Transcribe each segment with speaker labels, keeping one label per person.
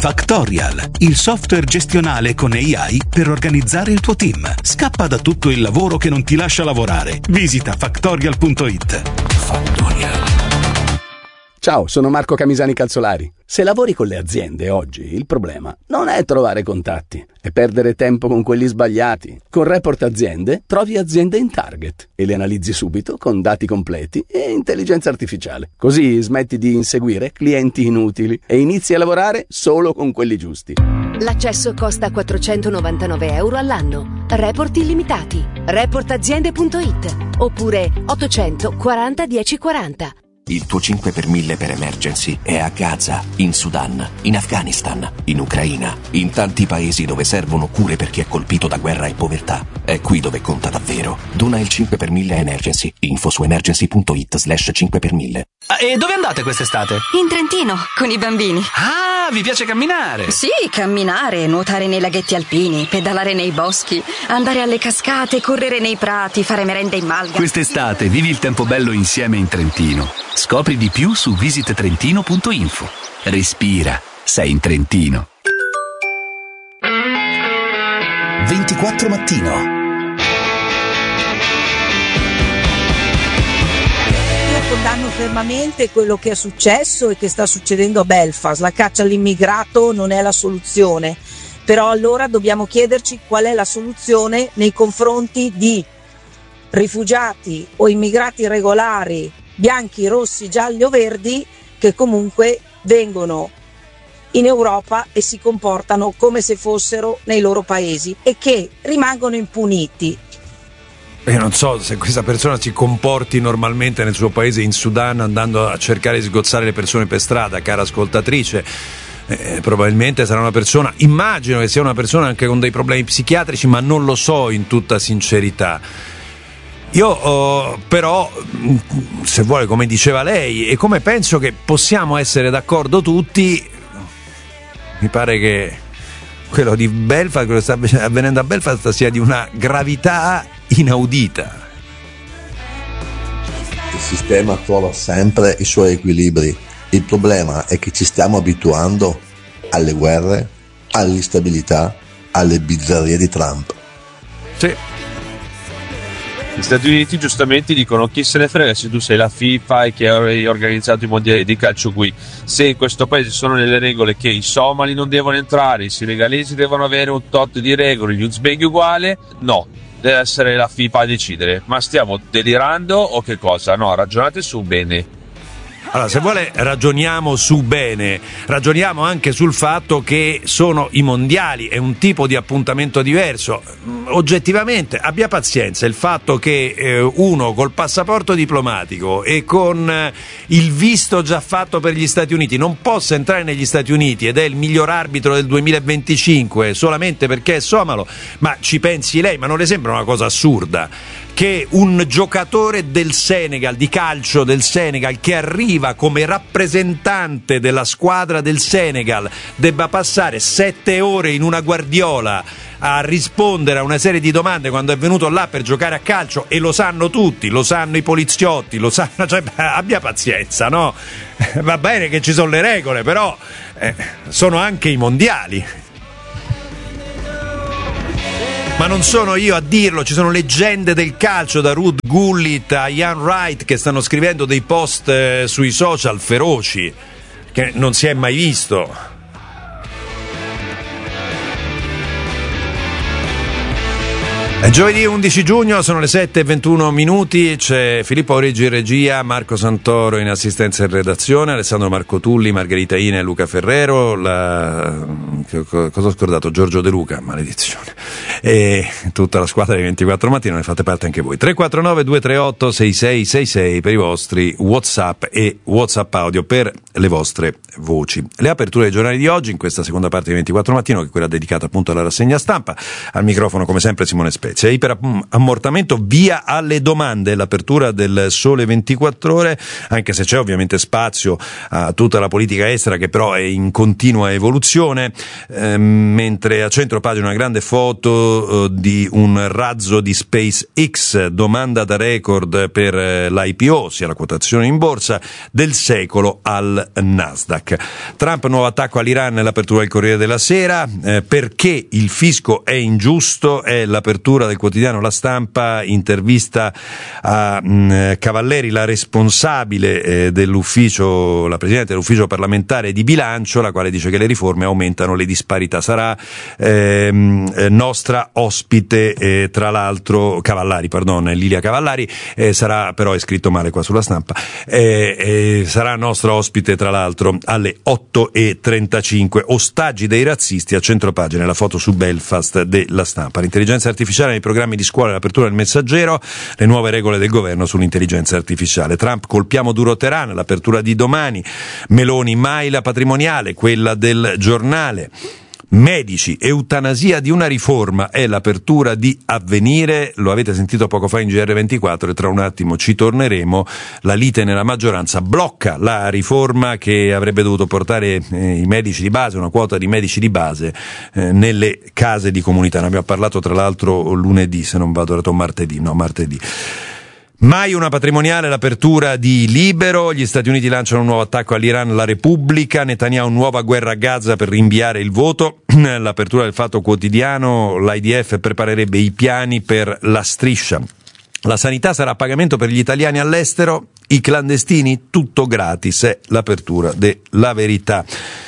Speaker 1: Factorial, il software gestionale con AI per organizzare il tuo team. Scappa da tutto il lavoro che non ti lascia lavorare. Visita factorial.it. Factorial.
Speaker 2: Ciao, sono Marco Camisani Calzolari. Se lavori con le aziende oggi, il problema non è trovare contatti, è perdere tempo con quelli sbagliati. Con Report Aziende trovi aziende in target e le analizzi subito con dati completi e intelligenza artificiale. Così smetti di inseguire clienti inutili e inizi a lavorare solo con quelli giusti.
Speaker 3: L'accesso costa €499 all'anno. Report illimitati. Reportaziende.it oppure 800 40 10 40.
Speaker 4: Il tuo 5 per 1000 per emergency è a Gaza, in Sudan, in Afghanistan, in Ucraina, in tanti paesi dove servono cure per chi è colpito da guerra e povertà. È qui dove conta davvero. Dona il 5 per 1000 emergency. Info su emergency.it/5 per 1000.
Speaker 5: E dove andate quest'estate?
Speaker 6: In Trentino, con i bambini.
Speaker 5: Ah, vi piace camminare?
Speaker 6: Sì, camminare, nuotare nei laghetti alpini, pedalare nei boschi, andare alle cascate, correre nei prati, fare merende in malga.
Speaker 7: Quest'estate vivi il tempo bello insieme in Trentino. Scopri di più su visittrentino.info. Respira, sei in Trentino.
Speaker 1: 24 mattino.
Speaker 8: Condanno fermamente quello che è successo e che sta succedendo a Belfast. La caccia all'immigrato non è la soluzione, però allora dobbiamo chiederci qual è la soluzione nei confronti di rifugiati o immigrati regolari, bianchi, rossi, gialli o verdi, che comunque vengono in Europa e si comportano come se fossero nei loro paesi e che rimangono impuniti.
Speaker 9: Io non so se questa persona si comporti normalmente nel suo paese in Sudan andando a cercare di sgozzare le persone per strada, cara ascoltatrice. Probabilmente sarà una persona, immagino che sia una persona anche con dei problemi psichiatrici, ma non lo so in tutta sincerità. Io però, se vuole, come diceva lei, e come penso che possiamo essere d'accordo tutti, mi pare che quello di Belfast, quello che sta avvenendo a Belfast, sia di una gravità inaudita.
Speaker 10: Il sistema trova sempre i suoi equilibri. Il problema è che ci stiamo abituando alle guerre, all'instabilità, alle bizzarrie di Trump.
Speaker 9: Sì.
Speaker 11: Gli Stati Uniti giustamente dicono: chi se ne frega se tu sei la FIFA e che hai organizzato i mondiali di calcio qui. Se in questo paese sono nelle regole che i somali non devono entrare, i senegalesi devono avere un tot di regole, gli uzbeki uguale, no, deve essere la FIFA a decidere. Ma stiamo delirando o che cosa? No, ragionate su bene.
Speaker 9: Allora, se vuole ragioniamo su bene, ragioniamo anche sul fatto che sono i mondiali, è un tipo di appuntamento diverso. Oggettivamente abbia pazienza, il fatto che uno col passaporto diplomatico e con il visto già fatto per gli Stati Uniti non possa entrare negli Stati Uniti ed è il miglior arbitro del 2025 solamente perché è somalo, ma ci pensi lei, ma non le sembra una cosa assurda che un giocatore del Senegal, di calcio del Senegal, che arriva come rappresentante della squadra del Senegal, debba passare 7 ore in una guardiola a rispondere a una serie di domande quando è venuto là per giocare a calcio, e lo sanno tutti, lo sanno i poliziotti, lo sanno, cioè, abbia pazienza, no? Va bene che ci sono le regole, però sono anche i mondiali. Ma non sono io a dirlo, ci sono leggende del calcio, da Ruud Gullit a Ian Wright, che stanno scrivendo dei post sui social feroci che non si è mai visto. È giovedì 11 giugno, sono le 7:21, c'è Filippo Origi in regia, Marco Santoro in assistenza e redazione, Alessandro Marco Tulli, Margherita Ina e Luca Ferrero, cosa ho scordato? Giorgio De Luca, maledizione, e tutta la squadra di 24 mattino, ne fate parte anche voi. 349-238-6666 per i vostri WhatsApp e WhatsApp audio per le vostre voci. Le aperture dei giornali di oggi in questa seconda parte di 24 mattino, che è quella dedicata appunto alla rassegna stampa. Al microfono come sempre Simone Spezia. sicurezza. Iperammortamento, via alle domande, l'apertura del Sole 24 Ore, anche se c'è ovviamente spazio a tutta la politica estera che però è in continua evoluzione, mentre a centro pagina una grande foto di un razzo di SpaceX, domanda da record per l'IPO, ossia la quotazione in borsa, del secolo al Nasdaq. Trump, nuovo attacco all'Iran, l'apertura del Corriere della Sera, perché il fisco è ingiusto, è l'apertura del quotidiano La Stampa, intervista a Cavalleri, la responsabile dell'ufficio, la presidente dell'ufficio parlamentare di bilancio, la quale dice che le riforme aumentano le disparità. Sarà nostra ospite, tra l'altro, Lilia Cavallari, sarà, però è scritto male qua sulla Stampa, sarà nostra ospite tra l'altro alle 8:35. Ostaggi dei razzisti, a centropagina la foto su Belfast della Stampa. L'intelligenza artificiale nei programmi di scuola e l'apertura del Messaggero, le nuove regole del governo sull'intelligenza artificiale. Trump, colpiamo duro Teheran, l'apertura di Domani. Meloni, mai la patrimoniale, quella del Giornale. Medici, eutanasia di una riforma, è l'apertura di Avvenire, lo avete sentito poco fa in GR24 e tra un attimo ci torneremo. La lite nella maggioranza blocca la riforma che avrebbe dovuto portare i medici di base, una quota di medici di base nelle case di comunità. Ne abbiamo parlato tra l'altro lunedì, se non vado errato, martedì. Mai una patrimoniale, l'apertura di Libero. Gli Stati Uniti lanciano un nuovo attacco all'Iran, la Repubblica. Netanyahu, nuova guerra a Gaza per rinviare il voto. L'apertura del Fatto Quotidiano, l'IDF preparerebbe i piani per la striscia. La sanità sarà a pagamento per gli italiani all'estero, i clandestini tutto gratis, è l'apertura della Verità.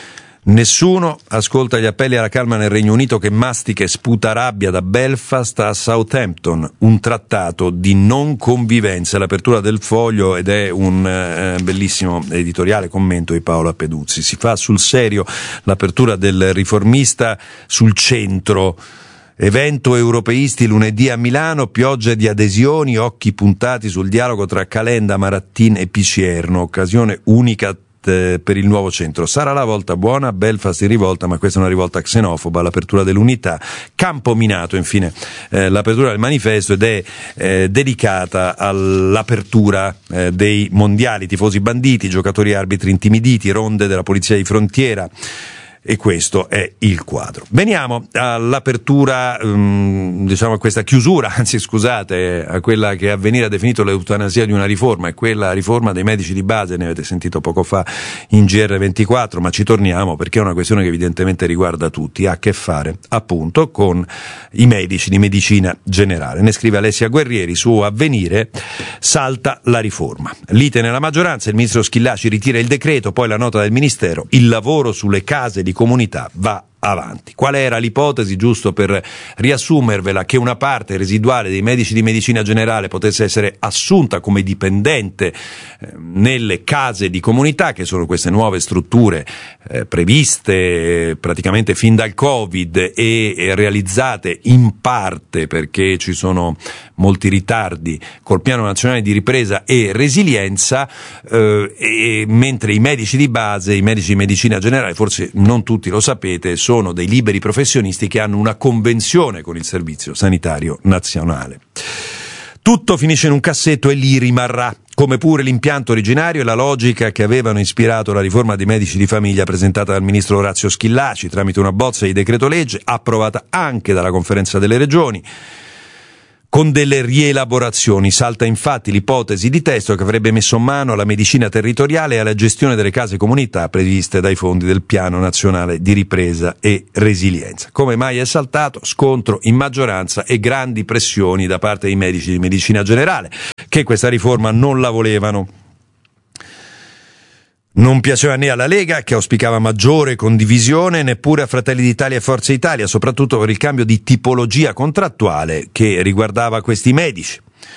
Speaker 9: Nessuno ascolta gli appelli alla calma nel Regno Unito che mastica e sputa rabbia da Belfast a Southampton, un trattato di non convivenza, l'apertura del Foglio, ed è un bellissimo editoriale commento di Paola Peduzzi. Si fa sul serio l'apertura del Riformista sul Centro. Evento europeisti lunedì a Milano, pioggia di adesioni, occhi puntati sul dialogo tra Calenda, Marattin e Picierno, occasione unica per il nuovo centro. Sarà la volta buona, Belfast in rivolta, ma questa è una rivolta xenofoba, l'apertura dell'Unità. Campo minato, infine, l'apertura del manifesto, ed è dedicata all'apertura dei mondiali, tifosi banditi, giocatori e arbitri intimiditi, ronde della polizia di frontiera. E questo è il quadro. Veniamo all'apertura, diciamo a questa chiusura, anzi scusate, a quella che Avvenire ha definito l'eutanasia di una riforma, è quella riforma dei medici di base, ne avete sentito poco fa in GR24, ma ci torniamo perché è una questione che evidentemente riguarda tutti, ha a che fare appunto con i medici di medicina generale. Ne scrive Alessia Guerrieri su Avvenire, salta la riforma. Lite nella maggioranza, il ministro Schillaci ritira il decreto, poi la nota del ministero, il lavoro sulle case di comunità va avanti. Qual era l'ipotesi, giusto per riassumervela, che una parte residuale dei medici di medicina generale potesse essere assunta come dipendente nelle case di comunità, che sono queste nuove strutture previste praticamente fin dal Covid e realizzate in parte perché ci sono molti ritardi col Piano Nazionale di Ripresa e Resilienza, mentre i medici di base, i medici di medicina generale, forse non tutti lo sapete, sono dei liberi professionisti che hanno una convenzione con il Servizio Sanitario Nazionale. Tutto finisce in un cassetto e lì rimarrà, come pure l'impianto originario e la logica che avevano ispirato la riforma dei medici di famiglia presentata dal ministro Orazio Schillaci tramite una bozza di decreto legge approvata anche dalla Conferenza delle Regioni. Con delle rielaborazioni salta infatti l'ipotesi di testo che avrebbe messo mano alla medicina territoriale e alla gestione delle case comunità previste dai fondi del Piano Nazionale di Ripresa e Resilienza. Come mai è saltato? Scontro in maggioranza e grandi pressioni da parte dei medici di medicina generale, che questa riforma non la volevano. Non piaceva né alla Lega, che auspicava maggiore condivisione, neppure a Fratelli d'Italia e Forza Italia, soprattutto per il cambio di tipologia contrattuale che riguardava questi medici.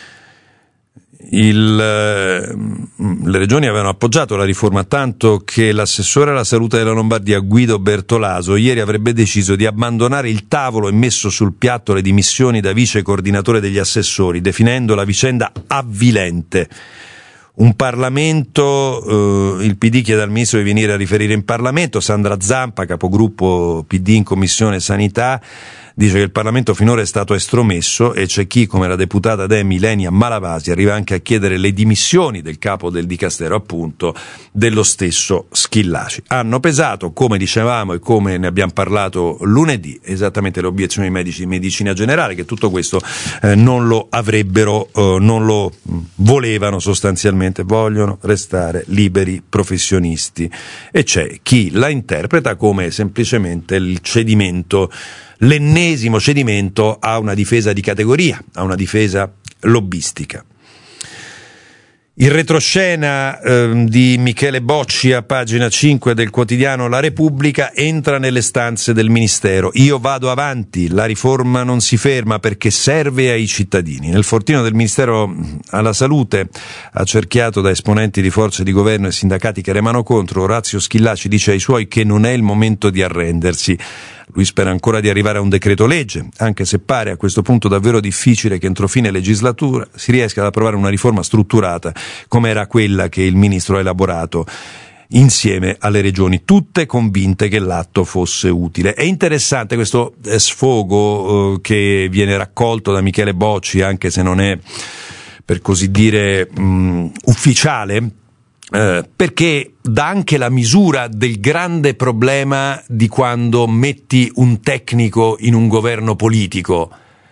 Speaker 9: Le regioni avevano appoggiato la riforma, tanto che l'assessore alla salute della Lombardia Guido Bertolaso ieri avrebbe deciso di abbandonare il tavolo e messo sul piatto le dimissioni da vice coordinatore degli assessori, definendo la vicenda avvilente. Un Parlamento, il PD chiede al Ministro di venire a riferire in Parlamento, Sandra Zampa, capogruppo PD in Commissione Sanità, Dice che il Parlamento finora è stato estromesso e c'è chi, come la deputata Demi Lenia Malavasi, arriva anche a chiedere le dimissioni del capo del dicastero, appunto, dello stesso Schillaci. Hanno pesato, come dicevamo e come ne abbiamo parlato lunedì, esattamente le obiezioni dei medici di medicina generale, che tutto questo non lo avrebbero, non lo volevano sostanzialmente, vogliono restare liberi professionisti, e c'è chi la interpreta come semplicemente il cedimento, l'ennesimo cedimento a una difesa di categoria, a una difesa lobbistica. Il retroscena di Michele Bocci a pagina 5 del quotidiano La Repubblica entra nelle stanze del Ministero. Io vado avanti, la riforma non si ferma perché serve ai cittadini. Nel fortino del Ministero alla Salute, accerchiato da esponenti di forze di governo e sindacati che remano contro, Orazio Schillaci dice ai suoi che non è il momento di arrendersi. Lui spera ancora di arrivare a un decreto legge, anche se pare a questo punto davvero difficile che entro fine legislatura si riesca ad approvare una riforma strutturata come era quella che il ministro ha elaborato insieme alle regioni, tutte convinte che l'atto fosse utile. È interessante questo sfogo che viene raccolto da Michele Bocci, anche se non è, per così dire, ufficiale, perché dà anche la misura del grande problema di quando metti un tecnico in un governo politico.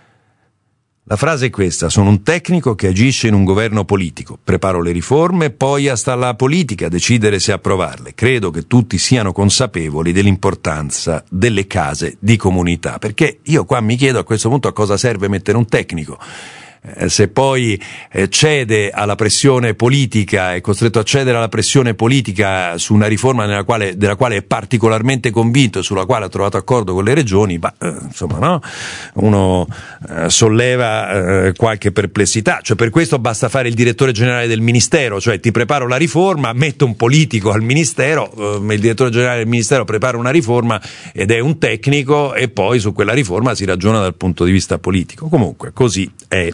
Speaker 9: La frase è questa: sono un tecnico che agisce in un governo politico, preparo le riforme, poi sta alla politica a decidere se approvarle. Credo che tutti siano consapevoli dell'importanza delle case di comunità, perché io qua mi chiedo a questo punto a cosa serve mettere un tecnico. Se poi cede alla pressione politica, è costretto a cedere alla pressione politica su una riforma della quale è particolarmente convinto e sulla quale ha trovato accordo con le regioni, insomma, no? Uno solleva qualche perplessità. Cioè, per questo basta fare il direttore generale del ministero, cioè ti preparo la riforma, metto un politico al ministero, il direttore generale del ministero prepara una riforma ed è un tecnico, e poi su quella riforma si ragiona dal punto di vista politico. Comunque così è.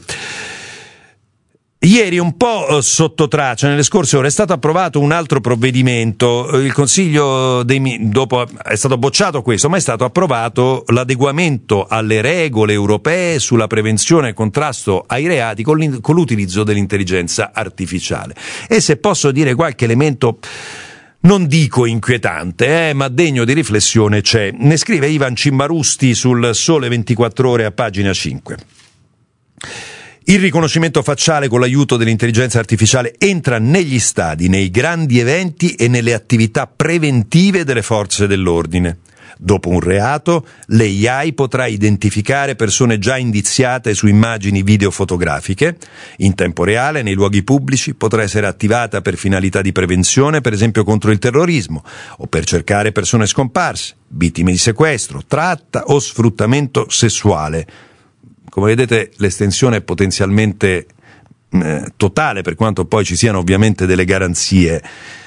Speaker 9: Ieri, un po' sotto traccia, nelle scorse ore, è stato approvato un altro provvedimento. Il Consiglio dopo è stato bocciato questo, ma è stato approvato l'adeguamento alle regole europee sulla prevenzione e contrasto ai reati con l'utilizzo dell'intelligenza artificiale. E se posso dire qualche elemento, non dico inquietante, ma degno di riflessione c'è. Ne scrive Ivan Cimmarusti sul Sole 24 Ore a pagina 5. Il riconoscimento facciale con l'aiuto dell'intelligenza artificiale entra negli stadi, nei grandi eventi e nelle attività preventive delle forze dell'ordine. Dopo un reato, l'AI potrà identificare persone già indiziate su immagini videofotografiche. In tempo reale, nei luoghi pubblici, potrà essere attivata per finalità di prevenzione, per esempio contro il terrorismo, o per cercare persone scomparse, vittime di sequestro, tratta o sfruttamento sessuale. Come vedete, l'estensione è potenzialmente totale, per quanto poi ci siano ovviamente delle garanzie,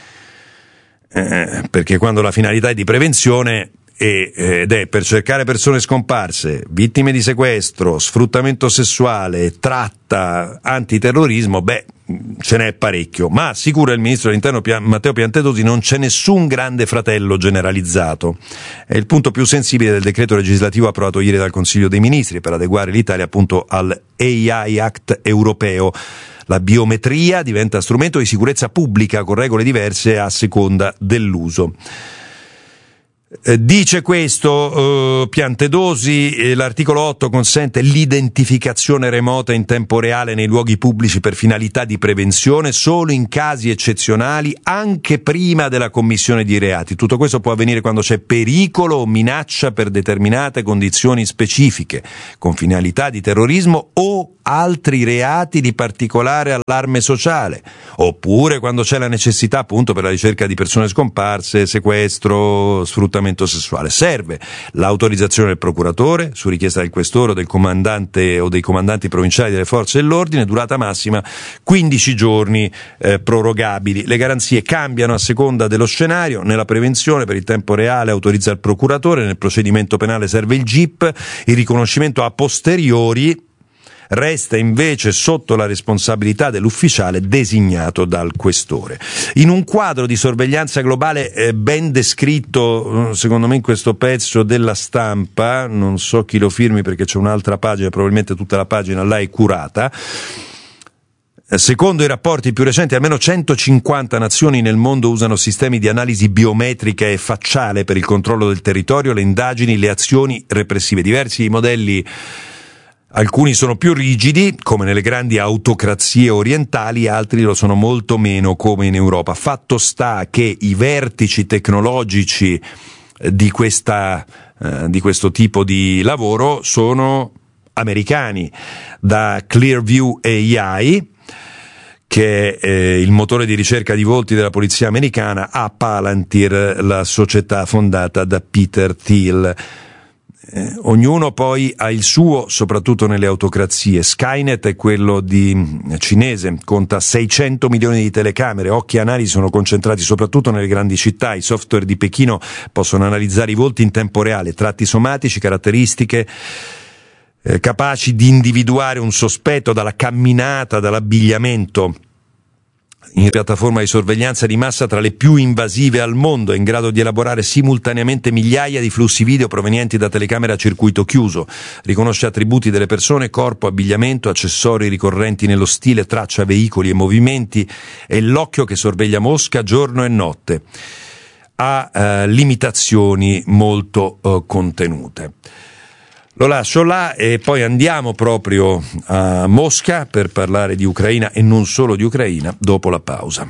Speaker 9: perché quando la finalità è di prevenzione ed è per cercare persone scomparse, vittime di sequestro, sfruttamento sessuale, tratta, antiterrorismo, ce n'è parecchio, ma assicura il ministro dell'Interno Matteo Piantedosi non c'è nessun grande fratello generalizzato. È il punto più sensibile del decreto legislativo approvato ieri dal Consiglio dei Ministri per adeguare l'Italia appunto al AI Act europeo. La biometria diventa strumento di sicurezza pubblica con regole diverse a seconda dell'uso. Dice questo Piantedosi, l'articolo 8 consente l'identificazione remota in tempo reale nei luoghi pubblici per finalità di prevenzione solo in casi eccezionali, anche prima della commissione di reati. Tutto questo può avvenire quando c'è pericolo o minaccia per determinate condizioni specifiche, con finalità di terrorismo o altri reati di particolare allarme sociale, oppure quando c'è la necessità appunto per la ricerca di persone scomparse, sequestro, sfruttamento sessuale. Serve l'autorizzazione del procuratore su richiesta del questore o del comandante o dei comandanti provinciali delle forze dell'ordine, durata massima 15 giorni prorogabili. Le garanzie cambiano a seconda dello scenario. Nella prevenzione per il tempo reale autorizza il procuratore, nel procedimento penale serve il GIP, il riconoscimento a posteriori resta invece sotto la responsabilità dell'ufficiale designato dal questore. In un quadro di sorveglianza globale ben descritto, secondo me, in questo pezzo della Stampa, non so chi lo firmi perché c'è un'altra pagina, probabilmente tutta la pagina là è curata. Secondo i rapporti più recenti, almeno 150 nazioni nel mondo usano sistemi di analisi biometrica e facciale per il controllo del territorio, le indagini, le azioni repressive. Diversi modelli, alcuni sono più rigidi, come nelle grandi autocrazie orientali, altri lo sono molto meno, come in Europa. Fatto sta che i vertici tecnologici di questo tipo di lavoro sono americani, da Clearview AI, che è il motore di ricerca di volti della polizia americana, a Palantir, la società fondata da Peter Thiel. Ognuno poi ha il suo, soprattutto nelle autocrazie. Skynet è quello cinese, conta 600 milioni di telecamere, occhi e analisi sono concentrati soprattutto nelle grandi città. I software di Pechino possono analizzare i volti in tempo reale, tratti somatici, caratteristiche, capaci di individuare un sospetto dalla camminata, dall'abbigliamento. In piattaforma di sorveglianza di massa tra le più invasive al mondo, è in grado di elaborare simultaneamente migliaia di flussi video provenienti da telecamere a circuito chiuso. Riconosce attributi delle persone, corpo, abbigliamento, accessori ricorrenti nello stile, traccia veicoli e movimenti. È l'occhio che sorveglia Mosca giorno e notte. Ha limitazioni molto contenute. Lo lascio là e poi andiamo proprio a Mosca per parlare di Ucraina e non solo di Ucraina dopo la pausa.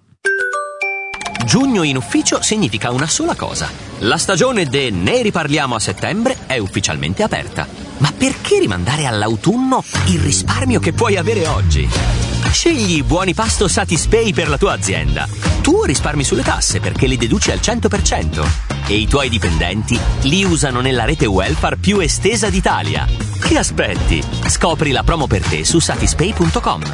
Speaker 12: Giugno in ufficio significa una sola cosa: la stagione de Ne riparliamo a settembre è ufficialmente aperta. Ma perché rimandare all'autunno il risparmio che puoi avere oggi? Scegli i buoni pasto Satispay per la tua azienda. Tu risparmi sulle tasse perché li deduci al 100% e i tuoi dipendenti li usano nella rete welfare più estesa d'Italia. Che aspetti? Scopri la promo per te su satispay.com.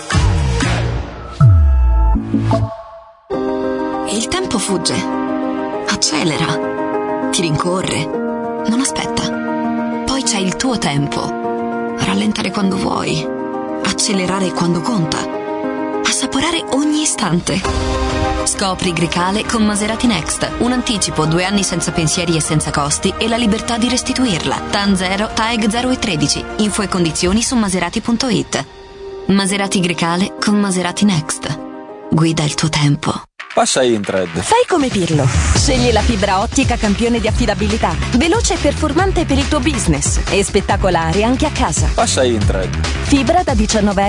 Speaker 6: Il tempo fugge, accelera, ti rincorre, non aspetta. Poi c'è il tuo tempo. Rallentare quando vuoi, accelerare quando conta, assaporare ogni istante. Scopri Grecale con Maserati Next. Un anticipo, 2 anni senza pensieri e senza costi e la libertà di restituirla. TAN 0, TAEG 0 e 13. Info e condizioni su maserati.it. Maserati Grecale con Maserati Next. Guida il tuo tempo.
Speaker 13: Passa Intred.
Speaker 14: Fai come Pirlo. Scegli la fibra ottica campione di affidabilità. Veloce e performante per il tuo business. E spettacolare anche a casa.
Speaker 13: Passa Intred.
Speaker 14: Fibra da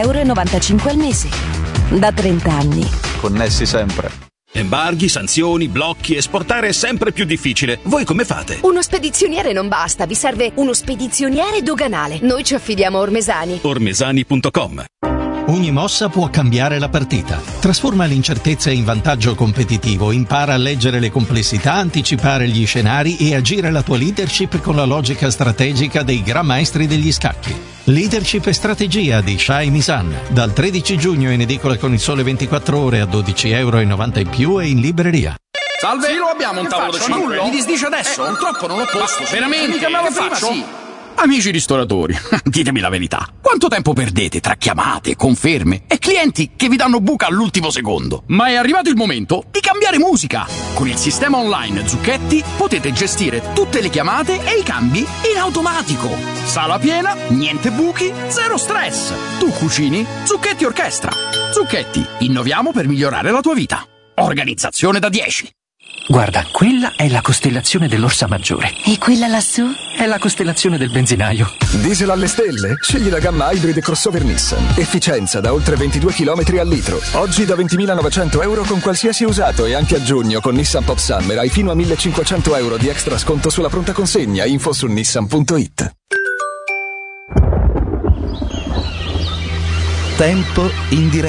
Speaker 14: €19,95 al mese. Da 30 anni.
Speaker 13: Connessi sempre.
Speaker 15: Embarghi, sanzioni, blocchi, esportare è sempre più difficile. Voi come fate?
Speaker 3: Uno spedizioniere non basta, vi serve uno spedizioniere doganale. Noi ci affidiamo a Ormesani.
Speaker 15: Ormesani.com.
Speaker 16: Ogni mossa può cambiare la partita. Trasforma l'incertezza in vantaggio competitivo, impara a leggere le complessità, anticipare gli scenari e agire la tua leadership con la logica strategica dei gran maestri degli scacchi. Leadership e strategia di Shai Misan. Dal 13 giugno in edicola con Il Sole 24 Ore a €12,90 in più e in libreria.
Speaker 17: Salve, sì, lo abbiamo un tavolo da 5. Mi disdice adesso? Purtroppo non lo posso. Veramente? Che faccio? Sì. Amici ristoratori, ditemi la verità. Quanto tempo perdete tra chiamate, conferme e clienti che vi danno buca all'ultimo secondo? Ma è arrivato il momento di cambiare musica. Con il sistema online Zucchetti potete gestire tutte le chiamate e i cambi in automatico. Sala piena, niente buchi, zero stress. Tu cucini, Zucchetti orchestra. Zucchetti, innoviamo per migliorare la tua vita. Organizzazione da 10.
Speaker 18: Guarda, quella è la costellazione dell'Orsa Maggiore.
Speaker 6: E quella lassù?
Speaker 18: È la costellazione del benzinaio.
Speaker 19: Diesel alle stelle? Scegli la gamma Hybrid crossover Nissan. Efficienza da oltre 22 km al litro. Oggi da €20.900 con qualsiasi usato e anche a giugno con Nissan Pop Summer hai fino a €1.500 di extra sconto sulla pronta consegna. Info su nissan.it.
Speaker 20: Tempo in diretta.